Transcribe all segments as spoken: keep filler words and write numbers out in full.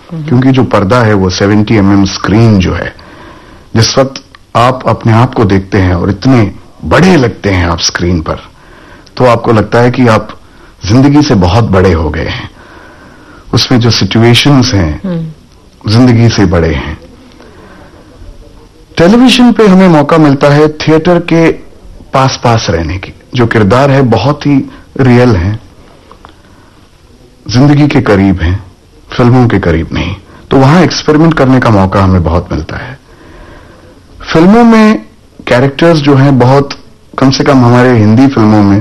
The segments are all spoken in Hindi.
क्योंकि जो पर्दा है वो सेवेंटी एम एम स्क्रीन जो है, जिस वक्त आप अपने आप को देखते हैं और इतने बड़े लगते हैं आप स्क्रीन पर, तो आपको लगता है कि आप जिंदगी से बहुत बड़े हो गए हैं। उसमें जो सिचुएशंस हैं जिंदगी से बड़े हैं। टेलीविजन पे हमें मौका मिलता है थिएटर के पास पास रहने की। जो किरदार है बहुत ही रियल है, जिंदगी के करीब हैं, फिल्मों के करीब नहीं। तो वहां एक्सपेरिमेंट करने का मौका हमें बहुत मिलता है। फिल्मों में कैरेक्टर्स जो हैं बहुत, कम से कम हमारे हिंदी फिल्मों में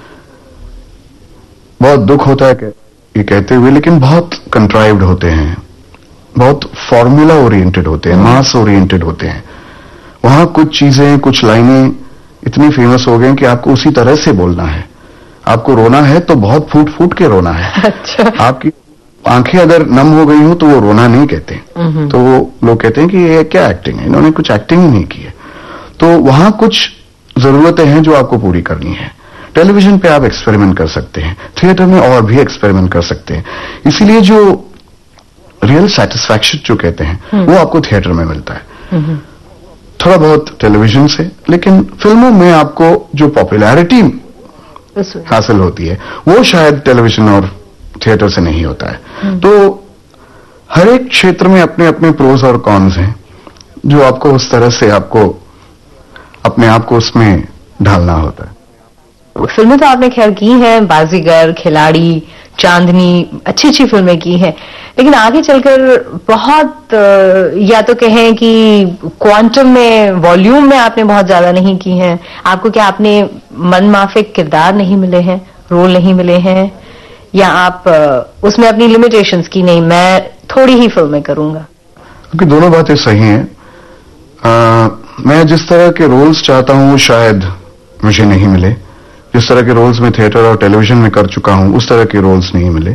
बहुत दुख होता है ये कहते हुए, लेकिन बहुत कंट्राइव्ड होते हैं, बहुत फॉर्मूला ओरिएंटेड होते हैं, मास ओरिएंटेड होते हैं। वहां कुछ चीजें, कुछ लाइनें इतनी फेमस हो गई कि आपको उसी तरह से बोलना है। आपको रोना है तो बहुत फूट फूट के रोना है। अच्छा। आपकी आंखें अगर नम हो गई हो तो वो रोना नहीं कहते, तो वो लोग कहते हैं कि ये क्या एक्टिंग है, इन्होंने कुछ एक्टिंग ही नहीं की है। तो वहां कुछ जरूरतें हैं जो आपको पूरी करनी है। टेलीविजन पे आप एक्सपेरिमेंट कर सकते हैं, थिएटर में और भी एक्सपेरिमेंट कर सकते हैं। इसीलिए जो रियल सेटिस्फैक्शन जो कहते हैं वो आपको थिएटर में मिलता है, थोड़ा बहुत टेलीविजन से। लेकिन फिल्मों में आपको जो पॉपुलैरिटी हासिल होती है वो शायद टेलीविजन और थिएटर से नहीं होता है। तो हर एक क्षेत्र में अपने अपने प्रोज और कॉन्स हैं, जो आपको उस तरह से आपको अपने आप को उसमें ढालना होता है। फिल्में तो आपने खैर की हैं, बाजीगर, खिलाड़ी, चांदनी, अच्छी अच्छी फिल्में की हैं, लेकिन आगे चलकर बहुत, या तो कहें कि क्वांटम में, वॉल्यूम में आपने बहुत ज्यादा नहीं की हैं। आपको क्या अपने मन माफिक किरदार नहीं मिले हैं, रोल नहीं मिले हैं, या आप उसमें अपनी लिमिटेशंस की, नहीं मैं थोड़ी ही फिल्में करूंगा? क्योंकि दोनों बातें सही हैं। आ, मैं जिस तरह के रोल्स चाहता हूं शायद मुझे नहीं मिले। जिस तरह के रोल्स मैं थिएटर और टेलीविजन में कर चुका हूं उस तरह के रोल्स नहीं मिले।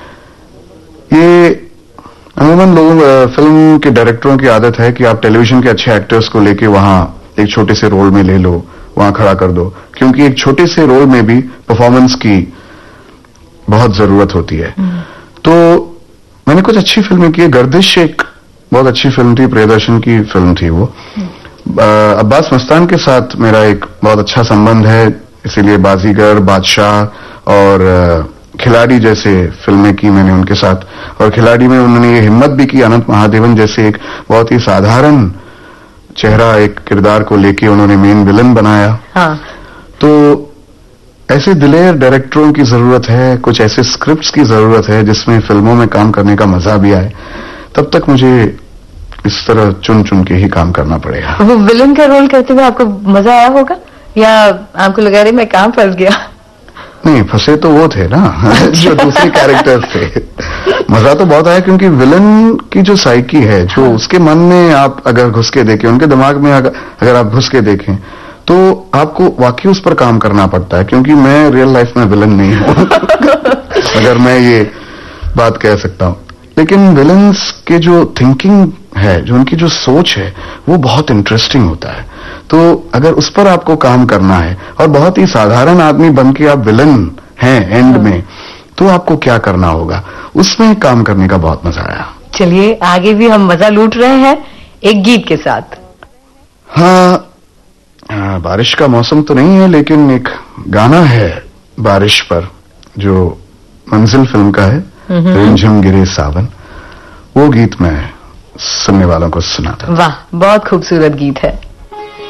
ये अमूमन लोगों, फिल्म के डायरेक्टरों की आदत है कि आप टेलीविजन के अच्छे एक्टर्स को लेके वहां एक छोटे से रोल में ले लो, वहां खड़ा कर दो, क्योंकि एक छोटे से रोल में भी परफॉर्मेंस की बहुत जरूरत होती है। तो मैंने कुछ अच्छी फिल्में की। गर्दिश एक बहुत अच्छी फिल्म थी, प्रियदर्शन की फिल्म थी वो। अब्बास मस्तान के साथ मेरा एक बहुत अच्छा संबंध है, इसीलिए बाजीगर, बादशाह और खिलाड़ी जैसे फिल्में की मैंने उनके साथ। और खिलाड़ी में उन्होंने ये हिम्मत भी की, अनंत महादेवन जैसे एक बहुत ही साधारण चेहरा, एक किरदार को लेके उन्होंने मेन विलन बनाया। हाँ। तो ऐसे दिलेर डायरेक्टरों की जरूरत है, कुछ ऐसे स्क्रिप्ट्स की जरूरत है जिसमें फिल्मों में काम करने का मजा भी आए। तब तक मुझे इस तरह चुन चुन के ही काम करना पड़ेगा। वो विलन का रोल करते हुए आपको मजा आया होगा, या आपको लगा रही मैं कहां फंस गया? नहीं, फंसे तो वो थे ना जो दूसरे कैरेक्टर्स थे। मजा तो बहुत आया, क्योंकि विलन की जो साइकी है, जो उसके मन में आप अगर घुस के देखें, उनके दिमाग में अगर, अगर आप घुस के देखें, तो आपको वाकई उस पर काम करना पड़ता है। क्योंकि मैं रियल लाइफ में विलन नहीं हूं अगर मैं ये बात कह सकता हूं। लेकिन विलन्स के जो थिंकिंग है, जो उनकी जो सोच है, वो बहुत इंटरेस्टिंग होता है। तो अगर उस पर आपको काम करना है और बहुत ही साधारण आदमी बन के आप विलन हैं एंड में, तो आपको क्या करना होगा, उसमें काम करने का बहुत मजा आया। चलिए आगे भी हम मजा लूट रहे हैं एक गीत के साथ। हाँ, हाँ, बारिश का मौसम तो नहीं है, लेकिन एक गाना है बारिश पर जो मंजिल फिल्म का है, रिमझिम गिरे सावन। वो गीत मैं सुनने वालों को सुनाता। वाह, बहुत खूबसूरत गीत है।